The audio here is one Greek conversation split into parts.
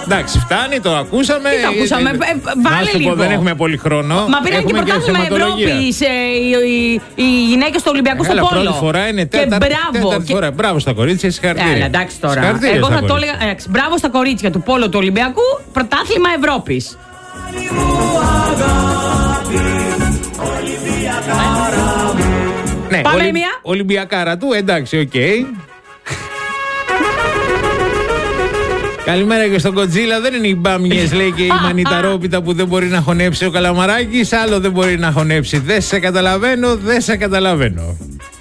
Εντάξει, φτάνει, το ακούσαμε. Τι το ακούσαμε, βάλε λίγο. Δεν έχουμε πολύ χρόνο. Μα πήραν και πρωτάθλημα Ευρώπης οι γυναίκες του Ολυμπιακού στο πόλο. Πρώτη φορά είναι τέταρτη φορά. Μπράβο στα κορίτσια, συγχαρητήρια. Εντάξει τώρα. Εγώ θα το έλεγα. Μπράβο στα κορίτσια του πόλο του Ολυμπιακού, πρωτάθλημα Ευρώπης. Ναι, πάμε μία. Ολυμπιακάρα του, εντάξει, οκ. Καλημέρα και στον Κοντζίλα. Δεν είναι οι μπάμιες, λέει, και η μανιταρόπιτα που δεν μπορεί να χωνέψει ο Καλαμαράκης. Άλλο δεν μπορεί να χωνέψει. Δεν σε καταλαβαίνω, δεν σε καταλαβαίνω.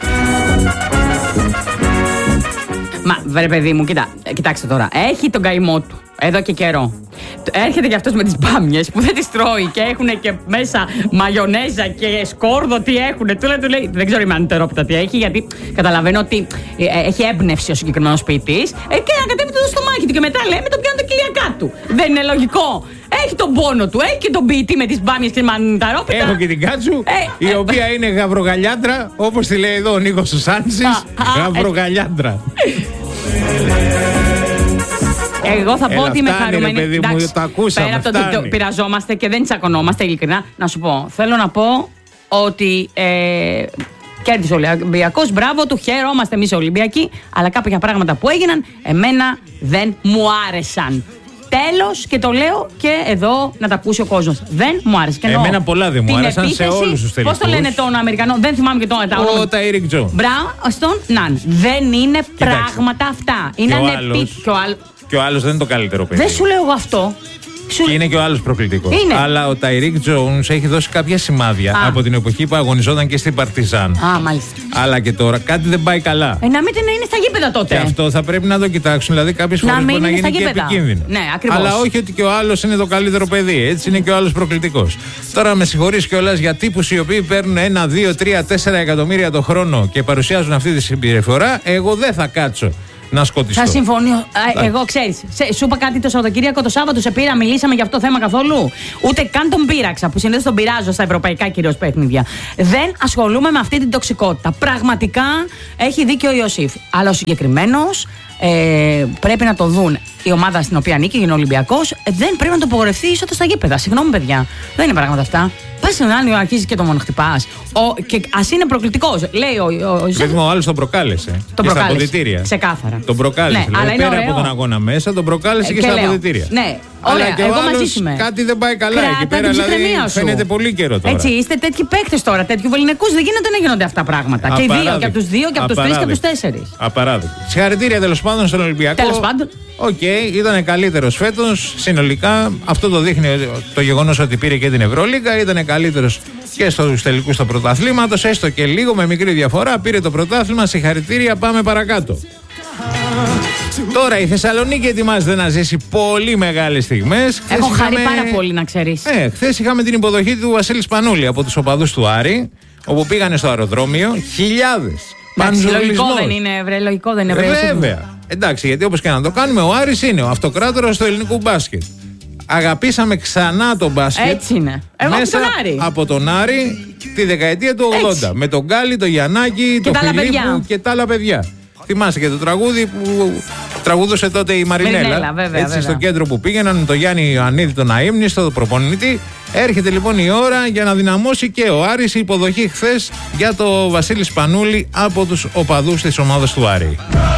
Μα βρε παιδί μου, κοιτάξτε τώρα. Έχει τον καημό του εδώ και καιρό. Έρχεται κι αυτός με τις μπάμιες που δεν τις τρώει και έχουν και μέσα μαγιονέζα και σκόρδο, τι έχουν. Του λέει, δεν ξέρω η μανιταρόπιτα τι έχει, γιατί καταλαβαίνω ότι έχει έμπνευση ο συγκεκριμένος ποιητής και ανακατεύει το στομάχι του και μετά λέει με το πιάνει το κοιλιακά του. Δεν είναι λογικό. Έχει τον πόνο του, έχει και τον ποιητή με τις μπάμιες και τη μανιταρόπιτα. Έχω και την Κάτσου, η οποία είναι γαβρογαλιάντρα, όπως τη λέει εδώ ο Νίκος Σουσάντσης. Γαβρογαλιάντρα. Εγώ θα πω ότι είμαι χαρούμενη. Παιδί μου, το ακούσαμε, πέρα από το ότι πειραζόμαστε και δεν τσακωνόμαστε, ειλικρινά, να σου πω. Θέλω να πω ότι κέρδισε ο Ολυμπιακός. Μπράβο του, χαιρόμαστε εμείς οι Ολυμπιακοί. Αλλά κάποια πράγματα που έγιναν, εμένα δεν μου άρεσαν. Τέλος, και το λέω και εδώ να τα ακούσει ο κόσμος. Δεν μου άρεσε. Και εμένα πολλά δεν μου άρεσαν επίθεση, σε όλους τους τελικούς. Πώς το λένε τον Αμερικανό, δεν θυμάμαι και το όνομα. Ο Τάιρικ Τζο. Μπράβο, στον Ναν. Δεν είναι πράγματα αυτά. Είναι ανεπίτυχο. Και ο άλλος δεν είναι το καλύτερο παιδί. Δεν σου λέω εγώ αυτό. Και είναι και ο άλλος προκλητικός. Είναι. Αλλά ο Τάιρικ Τζόουνς έχει δώσει κάποια σημάδια από την εποχή που αγωνιζόταν και στην Παρτιζάν. Μάλιστα. Αλλά και τώρα κάτι δεν πάει καλά. Να μην είναι στα γήπεδα τότε. Και αυτό θα πρέπει να το κοιτάξουν. Δηλαδή, κάποιες φορές μπορεί να γίνει και επικίνδυνο. Ναι, ακριβώς. Αλλά όχι ότι και ο άλλος είναι το καλύτερο παιδί. Έτσι είναι και ο άλλος προκλητικός. Τώρα με συγχωρείς κιόλας για τύπους οι οποίοι παίρνουν 1, 2, 3, 4 εκατομμύρια το χρόνο και παρουσιάζουν αυτή τη συμπεριφορά. Εγώ δεν θα κάτσω να σκοτιστώ. Θα συμφωνήσω. Εγώ ξέρεις, σου είπα κάτι το Σαββατοκύριακο, το Σάββατο σε πήρα, μιλήσαμε για αυτό το θέμα καθόλου. Ούτε καν τον πείραξα, που συνήθως τον πειράζω στα ευρωπαϊκά κυρίως παιχνίδια. Δεν ασχολούμαι με αυτή την τοξικότητα. Πραγματικά έχει δίκιο ο Ιωσήφ. Αλλά ο συγκεκριμένος πρέπει να το δουν. Η ομάδα στην οποία ανήκει, είναι Ολυμπιακός, δεν πρέπει να το απογορευτεί είσοδο στα γήπεδα. Συγγνώμη, παιδιά. Δεν είναι πράγματα αυτά. Πα στον άλλο, αρχίζει και το μονοχτυπάς. Και ας είναι προκλητικός. Λέει ο άλλος τον προκάλεσε. Τον προκάλεσε. Στα αποδυτήρια. Ξεκάθαρα. Τον προκάλεσε. Ναι, δηλαδή, πέρα από τον αγώνα μέσα, τον προκάλεσε και στα αποδυτήρια. Ναι, αλλά ωραία, και εγώ ο άλλος μαζί είμαι. κάτι δεν πάει καλά εκεί πέρα. Δηλαδή φαίνεται πολύ καιρό τώρα. Έτσι, είστε τέτοιοι παίκτες τώρα, τέτοιου βεληνικούς. Δεν γίνεται να γίνονται αυτά πράγματα. Και οι δύο, και από τους δύο, και από τους τρεις, και από τους τέσσερις. Απαράδεκτο. Συγχαρητήρια τέλος πάντων στον Ολυμπιακό. Τέλος πάντων. Οκ, ήταν καλύτερος φέτος. Συνολικά αυτό το δείχνει το γεγονός ότι πήρε και την Ευρωλίγκα. Ήταν καλύτερος και στους τελικούς του πρωταθλήματος. Έστω και λίγο με μικρή διαφορά. Πήρε το πρωτάθλημα. Συγχαρητήρια, πάμε παρακάτω. Τώρα η Θεσσαλονίκη ετοιμάζεται να ζήσει πολύ μεγάλες στιγμές. Έχω χαρεί πάρα πολύ, να ξέρεις. Χθες είχαμε την υποδοχή του Βασίλη Σπανούλη από τους οπαδούς του Άρη, όπου πήγανε στο αεροδρόμιο χιλιάδες. Λογικό δεν είναι, βρε, λογικό δεν είναι, βρε. Βέβαια. Εντάξει, γιατί όπως και να το κάνουμε, ο Άρης είναι ο αυτοκράτορας του ελληνικού μπάσκετ. Αγαπήσαμε ξανά τον μπάσκετ. Έτσι είναι. Μέσα από τον Άρη τη δεκαετία του 80. Έτσι. Με τον Γκάλι, τον Γιαννάκη, τον Φιλίππου και τα άλλα παιδιά. Θυμάσαι και το τραγούδι που τραγούδωσε τότε η Μαρινέλα. Βέβαια. Στο κέντρο που πήγαιναν με τον Γιάννη Ιωαννίδη, τον αείμνηστο, τον προπονητή. Έρχεται λοιπόν η ώρα για να δυναμώσει και ο Άρης. Η υποδοχή χθες για το Βασίλη Σπανούλη από τους οπαδούς της ομάδας του Άρη.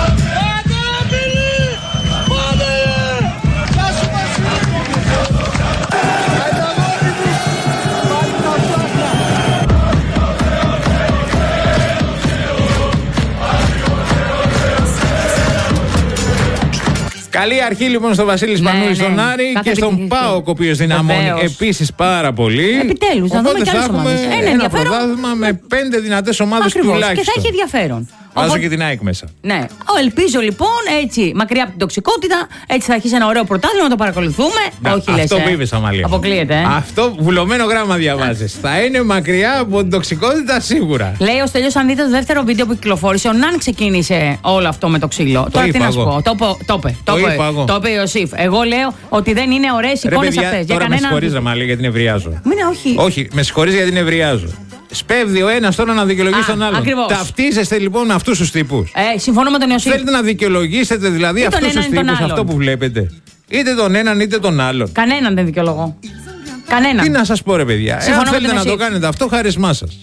Καλή αρχή λοιπόν στο Βασίλη Σπανούλη, στον Άρη και στον ΠΑΟΚ, ο οποίος δυναμώνει επίσης πάρα πολύ. Επιτέλους, να δούμε κι άλλες ομάδες. Ένα πρωτάθλημα με 5 δυνατές ομάδες τουλάχιστον. Και θα έχει ενδιαφέρον. Βάζω και την ΑΕΚ μέσα. Ναι. Ελπίζω λοιπόν έτσι, μακριά από την τοξικότητα, έτσι θα αρχίσει ένα ωραίο πρωτάθλημα να το παρακολουθούμε. Όχι, λες. Αυτό πήβες, Αμαλία. Αποκλείεται. Αυτό βουλωμένο γράμμα διαβάζεις. Θα είναι μακριά από την τοξικότητα σίγουρα. Λέει ο Στέλιος, αν δείτε το δεύτερο βίντεο που κυκλοφόρησε, ο Ναν ξεκίνησε όλο αυτό με το ξύλο. Τώρα τι να σου πω. Το είπε ο Ιωσήφ. Εγώ λέω ότι δεν είναι ωραίες εικόνες αυτές. Τώρα με συγχωρείς, Αμαλία, γιατί νευριάζω. Όχι. Όχι, με συγχωρείς γιατί νευριάζω. Σπέβδει ο ένας τώρα να δικαιολογήσει τον άλλον. Ακριβώς. Ταυτίζεστε λοιπόν με αυτούς τους τύπους. Συμφωνώ με τον Ιωσήφ. Θέλετε να δικαιολογήσετε δηλαδή αυτούς τους τύπους, αυτό που βλέπετε. Είτε τον έναν είτε τον άλλον. Κανέναν δεν δικαιολογώ. Κανέναν. Τι να σας πω, ρε παιδιά. Εάν θέλετε να το κάνετε αυτό, χάρισμά σας.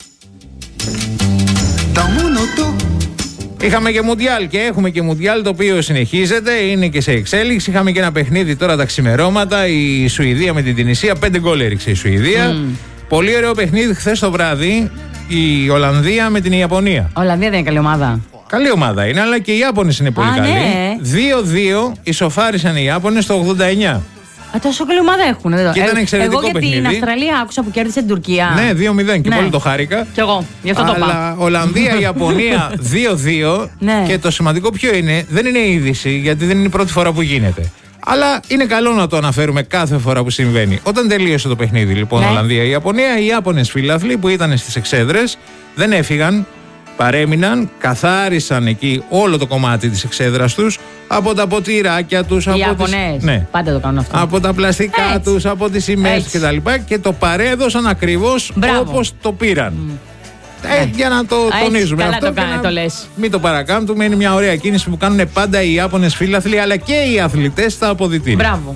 Είχαμε και Μουντιάλ και έχουμε και Μουντιάλ, το οποίο συνεχίζεται, είναι και σε εξέλιξη. Είχαμε και ένα παιχνίδι τώρα τα ξημερώματα. Η Σουηδία με την Τινησία. 5 γκολ έριξε η Σουηδία. Πολύ ωραίο παιχνίδι χθες το βράδυ. Η Ολλανδία με την Ιαπωνία. Ολλανδία δεν είναι καλή ομάδα. Καλή ομάδα είναι, αλλά και οι Ιάπωνες είναι πολύ καλοί. Ναι. 2-2 ισοφάρισαν οι Ιάπωνες το 89. Τόσο καλή ομάδα έχουν. Και ήταν εξαιρετικό εγώ παιχνίδι. Για την Αυστραλία άκουσα που κέρδισε την Τουρκία. Ναι, 2-0 και πολύ το χάρηκα. Κι εγώ, γι' αυτό το πάω. Αλλά Ολλανδία-Ιαπωνία 2-2. Ναι. Και το σημαντικό ποιο είναι, δεν είναι είδηση, γιατί δεν είναι η πρώτη φορά που γίνεται. Αλλά είναι καλό να το αναφέρουμε κάθε φορά που συμβαίνει. Όταν τελείωσε το παιχνίδι, λοιπόν, Ολλανδία-Ιαπωνία, οι Ιάπωνες φίλαθλοι που ήταν στις εξέδρες δεν έφυγαν. Παρέμειναν, καθάρισαν εκεί όλο το κομμάτι της εξέδρας τους, από τα ποτηράκια τους, οι Ιαπωνές, ναι, πάντα το κάνουν αυτό. από τα πλαστικά τους, από τις σημαίες κτλ. Και το παρέδωσαν ακριβώς όπως το πήραν. Για να το τονίζουμε καλά αυτό. Το κάνει, το λες. Μην το παρακάμπτουμε, είναι μια ωραία κίνηση που κάνουν πάντα οι Ιάπωνες φίλαθλοι, αλλά και οι αθλητές στα αποδυτήρια. Μπράβο.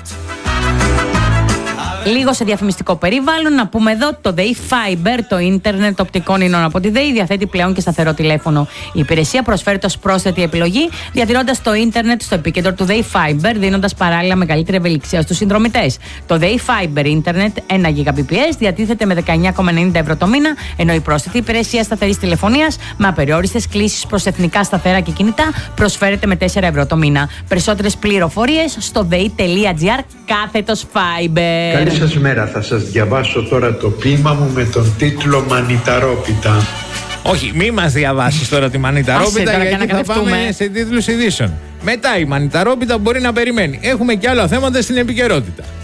Λίγο σε διαφημιστικό περιβάλλον, να πούμε εδώ το ΔΕΗ Fiber, το ίντερνετ οπτικών ίνων από τη ΔΕΗ, διαθέτει πλέον και σταθερό τηλέφωνο. Η υπηρεσία προσφέρεται ως πρόσθετη επιλογή, διατηρώντας το ίντερνετ στο επίκεντρο του ΔΕΗ Fiber, δίνοντας παράλληλα μεγαλύτερη ευελιξία στους συνδρομητές. Το ΔΕΗ Fiber ίντερνετ 1 Gbps διατίθεται με 19,90 ευρώ το μήνα, ενώ η πρόσθετη υπηρεσία σταθερής τηλεφωνίας με απεριόριστες κλήσεις προς εθνικά σταθερά και κινητά προσφέρεται με 4 ευρώ το μήνα. Περισσότερες πληροφορίες στο dei.gr/Fiber. Καλή σας μέρα, θα σας διαβάσω τώρα το ποίημα μου με τον τίτλο «Μανιταρόπιτα». Όχι, μη μας διαβάσεις τώρα τη Μανιταρόπιτα, γιατί θα πάμε σε τίτλους ειδήσεων. Μετά η Μανιταρόπιτα μπορεί να περιμένει. Έχουμε και άλλα θέματα στην επικαιρότητα.